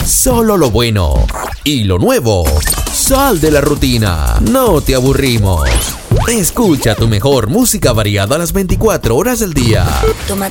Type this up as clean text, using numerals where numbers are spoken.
Solo lo bueno y lo nuevo. Sal de la rutina, no te aburrimos. Escucha tu mejor música variada a las 24 horas del día. Toma